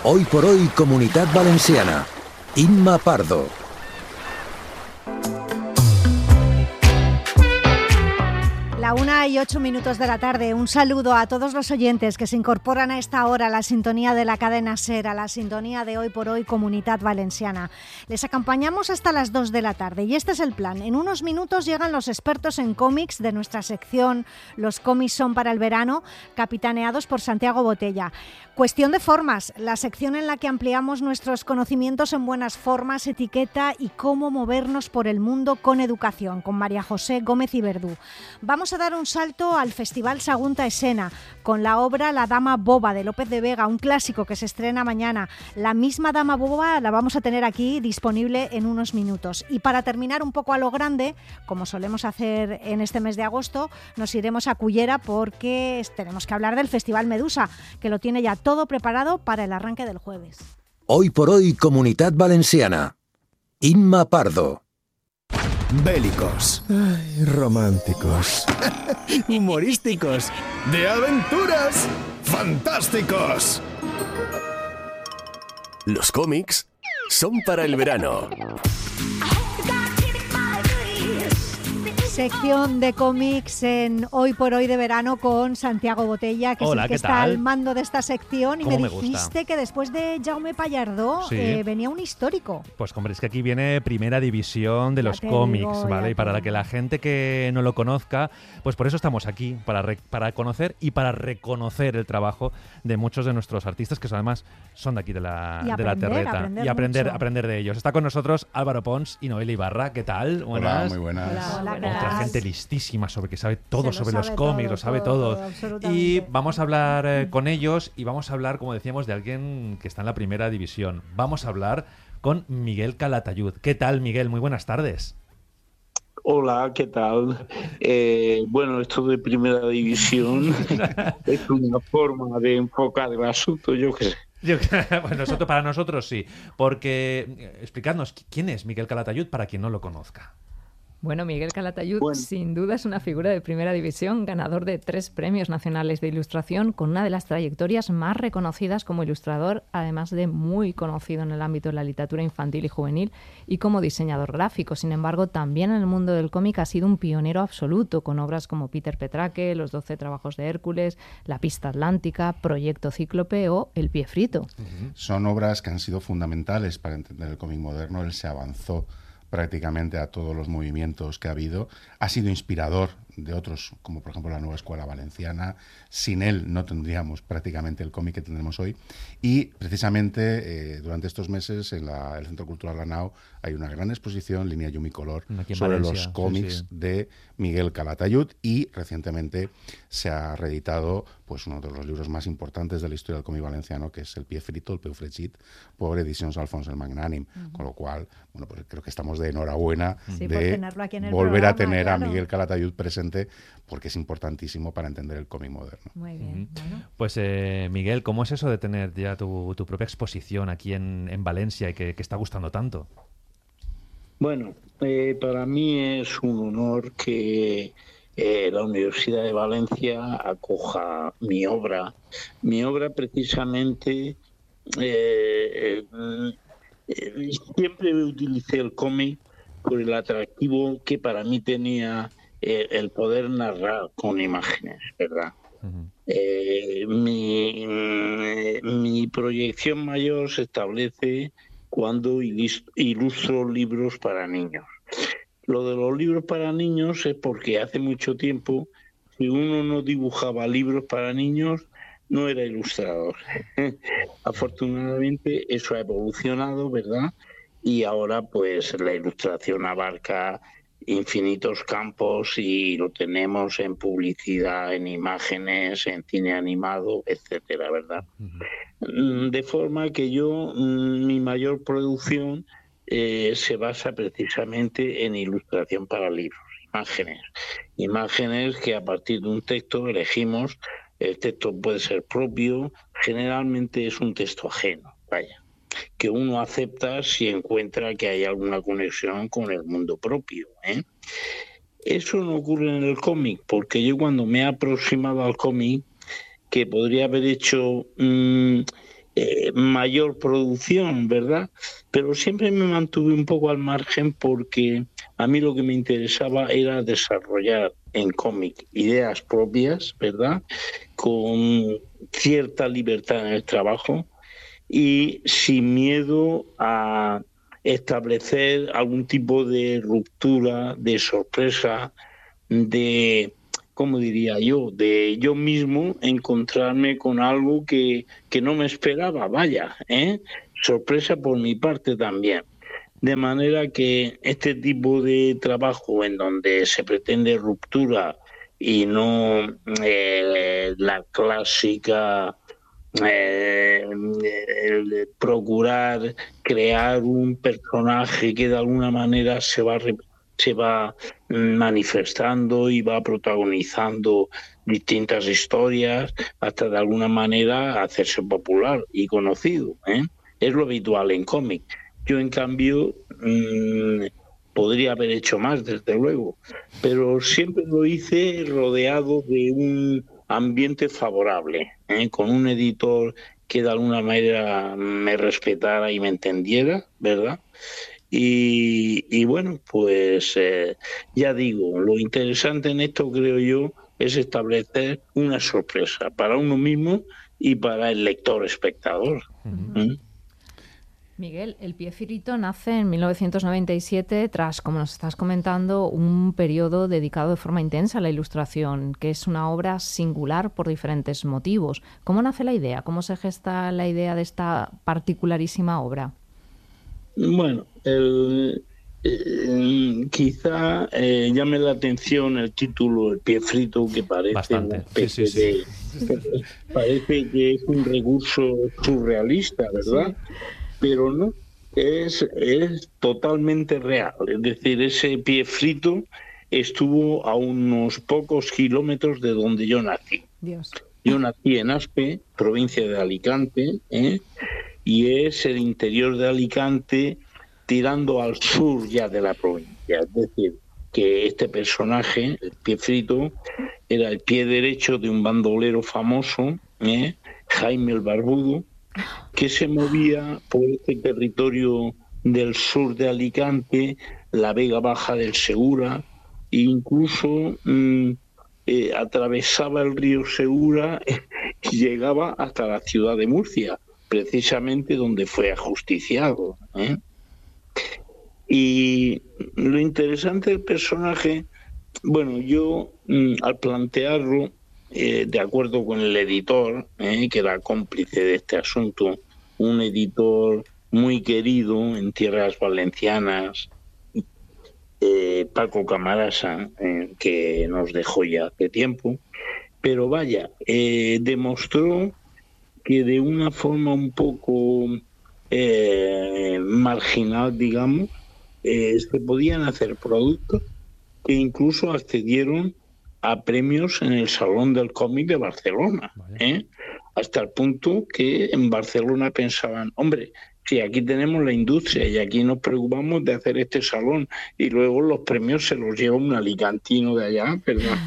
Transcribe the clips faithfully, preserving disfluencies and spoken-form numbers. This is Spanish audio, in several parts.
Hoy por hoy, Comunitat Valenciana. Imma Pardo. La una y ocho minutos de la tarde. Un saludo a todos los oyentes que se incorporan a esta hora a la sintonía de la cadena SER, a la sintonía de Hoy por Hoy Comunitat Valenciana. Les acompañamos hasta las dos de la tarde y este es el plan. En unos minutos llegan los expertos en cómics de nuestra sección Los cómics son para el verano, capitaneados por Santiago Botella. Cuestión de formas, la sección en la que ampliamos nuestros conocimientos en buenas formas, etiqueta y cómo movernos por el mundo con educación, con María José Gómez y Verdú. Vamos a dar un salto al Festival Sagunta Escena con la obra La Dama Boba de López de Vega, un clásico que se estrena mañana. La misma Dama Boba la vamos a tener aquí disponible en unos minutos. Y para terminar un poco a lo grande, como solemos hacer en este mes de agosto, nos iremos a Cullera porque tenemos que hablar del Festival Medusa, que lo tiene ya todo preparado para el arranque del jueves. Hoy por hoy, Comunitat Valenciana. Imma Pardo. Bélicos, ay, románticos, humorísticos, de aventuras, fantásticos. Los cómics son para el verano. Sección de cómics en Hoy por Hoy de verano con Santiago Botella, que Hola, es el que ¿qué está tal? al mando de esta sección. Y me, ¿Cómo me dijiste gusta? que después de Jaume Pallardó Sí. eh, venía un histórico. Pues hombre, es que aquí viene primera división de Ya los te cómics, digo, ¿vale? ya Y para te la que digo. la gente que no lo conozca, pues por eso estamos aquí, para, re- para conocer y para reconocer el trabajo de muchos de nuestros artistas, que además son de aquí de la, Y de la aprender, terreta. aprender y aprender, mucho. aprender de ellos. Está con nosotros Álvaro Pons y Noelia Ibarra. ¿Qué tal? Hola, muy buenas. Hola, hola, ¿qué Otra tal? gente listísima sobre que sabe todo Se lo sobre los sabe cómics, todo, lo sabe todo, todo. todo, absolutamente. Y vamos a hablar eh, con ellos y vamos a hablar, como decíamos, de alguien que está en la primera división. Vamos a hablar con Miguel Calatayud. ¿Qué tal, Miguel? Muy buenas tardes. Hola, ¿qué tal? Eh, bueno, esto de primera división es una forma de enfocar el asunto, yo qué sé. Yo- bueno, nosotros, para nosotros sí, porque eh, explicadnos, ¿quién es Miguel Calatayud para quien no lo conozca? Bueno, Miguel Calatayud Bueno. sin duda es una figura de primera división, ganador de tres premios nacionales de ilustración, con una de las trayectorias más reconocidas como ilustrador, además de muy conocido en el ámbito de la literatura infantil y juvenil y como diseñador gráfico. Sin embargo, también en el mundo del cómic ha sido un pionero absoluto, con obras como Peter Petraque, Los doce trabajos de Hércules, La pista atlántica, Proyecto Cíclope o El pie frito. Son obras que han sido fundamentales para entender el cómic moderno. Él se avanzó prácticamente a todos los movimientos que ha habido. Ha sido inspirador de otros, como por ejemplo la Nueva Escuela Valenciana. Sin él no tendríamos prácticamente el cómic que tenemos hoy. Y precisamente eh, durante estos meses en la, el Centro Cultural Lanao hay una gran exposición, Línea Yumicolor, Aquí en sobre Valencia, los sí, cómics sí. de Miguel Calatayud, y recientemente se ha reeditado pues uno de los libros más importantes de la historia del cómic valenciano, que es El pie frito, el peu fregit, por Edicions Alfons el Magnànim. Uh-huh. Con lo cual, bueno, pues creo que estamos de enhorabuena Sí, por de tenerlo aquí en el volver a programa, tener claro. a Miguel Calatayud presente, porque es importantísimo para entender el cómic moderno. Muy bien, bueno. Pues eh, Miguel, ¿cómo es eso de tener ya tu, tu propia exposición aquí en, en Valencia y que, que está gustando tanto? Bueno, eh, para mí es un honor que eh, la Universidad de Valencia acoja mi obra. Mi obra precisamente, eh, eh, eh, siempre utilicé el cómic por el atractivo que para mí tenía eh, el poder narrar con imágenes, ¿verdad? Uh-huh. Eh, mi, mi proyección mayor se establece cuando ilustro libros para niños. Lo de los libros para niños es porque hace mucho tiempo, si uno no dibujaba libros para niños, no era ilustrador. Afortunadamente eso ha evolucionado, ¿verdad? Y ahora pues la ilustración abarca infinitos campos y lo tenemos en publicidad, en imágenes, en cine animado, etcétera, ¿verdad? Uh-huh. De forma que yo, mi mayor producción eh, se basa precisamente en ilustración para libros, imágenes. Imágenes que a partir de un texto elegimos, el texto puede ser propio, generalmente es un texto ajeno, vaya, que uno acepta si encuentra que hay alguna conexión con el mundo propio, ¿eh? Eso no ocurre en el cómic, porque yo cuando me he aproximado al cómic, que podría haber hecho mmm, eh, mayor producción, ¿verdad? Pero siempre me mantuve un poco al margen porque a mí lo que me interesaba era desarrollar en cómic ideas propias, ¿verdad? Con cierta libertad en el trabajo y sin miedo a establecer algún tipo de ruptura, de sorpresa, de, ¿cómo diría yo?, de yo mismo encontrarme con algo que, que no me esperaba, vaya, ¿eh? Sorpresa por mi parte también. De manera que este tipo de trabajo en donde se pretende ruptura y no eh, la clásica eh, el procurar crear un personaje que de alguna manera se va se va manifestando y va protagonizando distintas historias hasta de alguna manera hacerse popular y conocido, ¿eh? Es lo habitual en cómic. Yo, en cambio, mmm, podría haber hecho más, desde luego, pero siempre lo hice rodeado de un ambiente favorable, ¿eh? Con un editor que de alguna manera me respetara y me entendiera, ¿verdad? Y, y bueno, pues eh, ya digo, lo interesante en esto, creo yo, es establecer una sorpresa para uno mismo y para el lector espectador. Uh-huh. ¿Mm? Miguel, El pie frito nace en mil novecientos noventa y siete tras, como nos estás comentando, un periodo dedicado de forma intensa a la ilustración, que es una obra singular por diferentes motivos. ¿Cómo nace la idea? ¿Cómo se gesta la idea de esta particularísima obra? Bueno, el, eh, quizá eh, llame la atención el título El pie frito, que parece Bastante. una especie Sí, sí, sí. de, parece que es un recurso surrealista, ¿verdad? Sí. Pero no, es, es totalmente real. Es decir, ese pie frito estuvo a unos pocos kilómetros de donde yo nací. Dios. Yo nací en Aspe, provincia de Alicante, ¿eh? Y es el interior de Alicante tirando al sur ya de la provincia. Es decir, que este personaje, el pie frito, era el pie derecho de un bandolero famoso, ¿eh? Jaime el Barbudo, que se movía por este territorio del sur de Alicante, la Vega Baja del Segura, e incluso mmm, eh, atravesaba el río Segura y llegaba hasta la ciudad de Murcia, precisamente donde fue ajusticiado, ¿eh? Y lo interesante del personaje, bueno, yo mmm, al plantearlo, Eh, de acuerdo con el editor, eh, que era cómplice de este asunto, un editor muy querido en tierras valencianas, eh, Paco Camarasa, eh, que nos dejó ya hace tiempo, pero vaya, eh, demostró que de una forma un poco eh, marginal, digamos, eh, se podían hacer productos que incluso accedieron a premios en el Salón del Cómic de Barcelona, ¿eh? Hasta el punto que en Barcelona pensaban, hombre, si aquí tenemos la industria y aquí nos preocupamos de hacer este salón y luego los premios se los lleva un alicantino de allá, ¿verdad?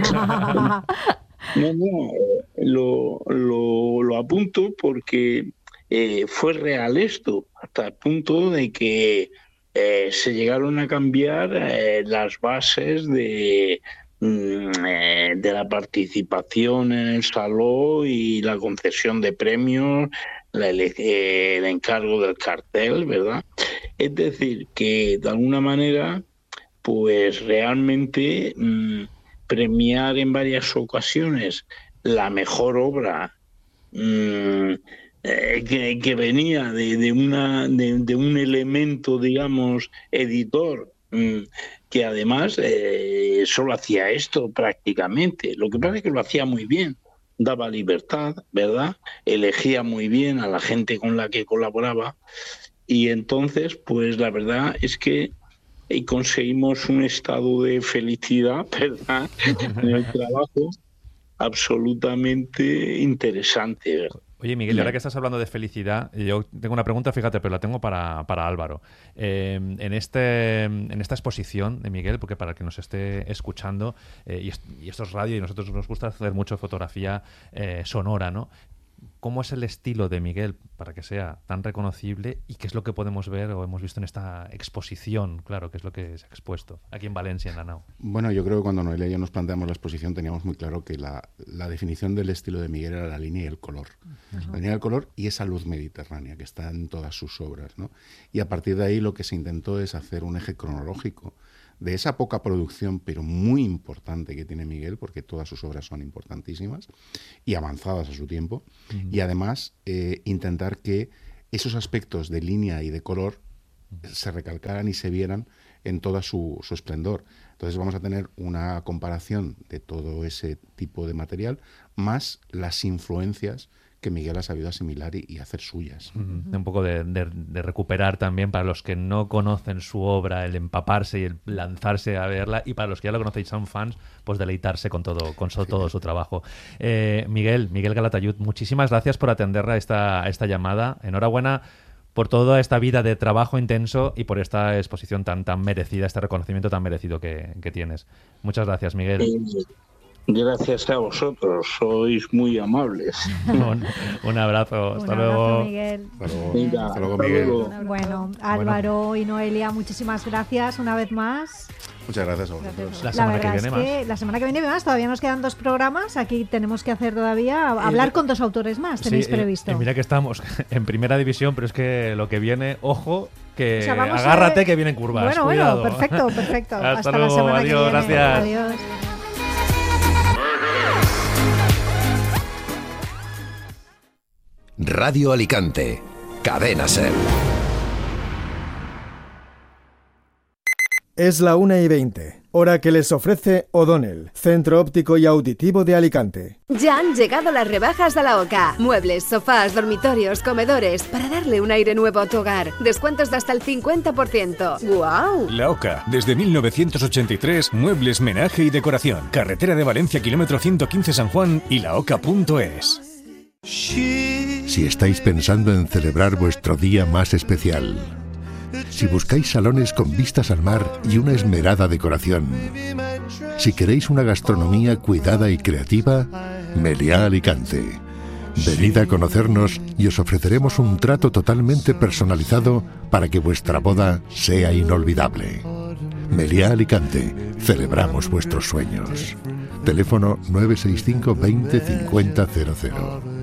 No, no, lo, lo, lo apunto porque eh, fue real esto, hasta el punto de que eh, se llegaron a cambiar eh, las bases de... de la participación en el salón y la concesión de premios, la, eh, el encargo del cartel, ¿verdad? Es decir, que de alguna manera, pues realmente mmm, premiar en varias ocasiones la mejor obra mmm, eh, que, que venía de, de, una, de, de un elemento, digamos, editor, mmm, que además eh, solo hacía esto prácticamente. Lo que pasa es que lo hacía muy bien, daba libertad, ¿verdad? Elegía muy bien a la gente con la que colaboraba y entonces, pues la verdad es que conseguimos un estado de felicidad, ¿verdad? En el trabajo absolutamente interesante, ¿verdad? Oye, Miguel, y ahora que estás hablando de felicidad, yo tengo una pregunta, fíjate, pero la tengo para, para Álvaro. Eh, en, este, en esta exposición de Miguel, porque para el que nos esté escuchando, eh, y, est- y esto es radio y a nosotros nos gusta hacer mucho fotografía eh, sonora, ¿no? ¿cómo es el estilo de Miguel para que sea tan reconocible y qué es lo que podemos ver o hemos visto en esta exposición? Claro, qué es lo que se ha expuesto aquí en Valencia, en la nau. Bueno, yo creo que cuando Noelia y yo nos planteamos la exposición teníamos muy claro que la, la definición del estilo de Miguel era la línea y el color. Uh-huh. La línea y el color y esa luz mediterránea que está en todas sus obras, ¿no? Y a partir de ahí lo que se intentó es hacer un eje cronológico de esa poca producción, pero muy importante que tiene Miguel, porque todas sus obras son importantísimas y avanzadas a su tiempo, uh-huh. y además eh, intentar que esos aspectos de línea y de color uh-huh. se recalcaran y se vieran en toda su, su esplendor. Entonces vamos a tener una comparación de todo ese tipo de material, más las influencias que Miguel ha sabido asimilar y, y hacer suyas. Uh-huh. Un poco de, de, de recuperar también, para los que no conocen su obra, el empaparse y el lanzarse a verla, y para los que ya lo conocéis, son fans, pues deleitarse con todo, con so, todo su trabajo. Eh, Miguel, Miguel Calatayud, muchísimas gracias por atender a esta, a esta llamada. Enhorabuena por toda esta vida de trabajo intenso y por esta exposición tan, tan merecida, este reconocimiento tan merecido que, que tienes. Muchas gracias, Miguel. Sí. Gracias a vosotros, sois muy amables. Un, un abrazo, hasta un luego. Abrazo, Miguel. Hasta luego, Venga, hasta luego, hasta Miguel. luego. Bueno, Álvaro bueno. y Noelia, muchísimas gracias una vez más. Muchas gracias a vosotros. La La semana verdad que viene es que más. la semana que viene más, todavía nos quedan dos programas. Aquí tenemos que hacer todavía, hablar eh, con dos autores más, tenéis sí, previsto. Y mira que estamos en primera división, pero es que lo que viene, ojo, que o sea, agárrate a... que vienen curvas. Bueno, cuidado. bueno, perfecto, perfecto. Hasta, Hasta luego, la semana adiós, que viene. gracias. Adiós. Radio Alicante, Cadena SER. Es la una y veinte, hora que les ofrece O'Donnell, Centro Óptico y Auditivo de Alicante. Ya han llegado las rebajas a la OCA. Muebles, sofás, dormitorios, comedores, para darle un aire nuevo a tu hogar. Descuentos de hasta el cincuenta por ciento. ¡Guau! La OCA, desde mil novecientos ochenta y tres, muebles, menaje y decoración. Carretera de Valencia, kilómetro ciento quince San Juan y laoca punto es. Si estáis pensando en celebrar vuestro día más especial, si buscáis salones con vistas al mar y una esmerada decoración, si queréis una gastronomía cuidada y creativa, Meliá Alicante. Venid a conocernos y os ofreceremos un trato totalmente personalizado para que vuestra boda sea inolvidable. Meliá Alicante, celebramos vuestros sueños. Teléfono nueve seis cinco veinte cincuenta cero cero.